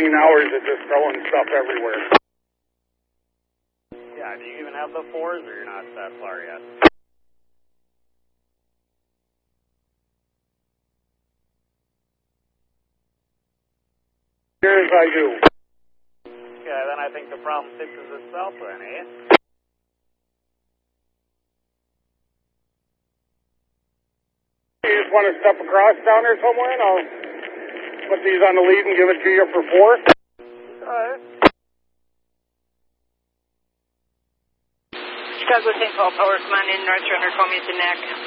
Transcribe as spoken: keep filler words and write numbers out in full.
hours of just throwing stuff everywhere. Yeah, do you even have the fours, or you're not that far yet? Here as I do. Okay, then I think the problem fixes itself then, eh? You just want to step across down there somewhere, and I'll put these on the lead and give it to you for four? Alright. Douglas Saint Paul Power, come on in, North Runner, call me at the neck.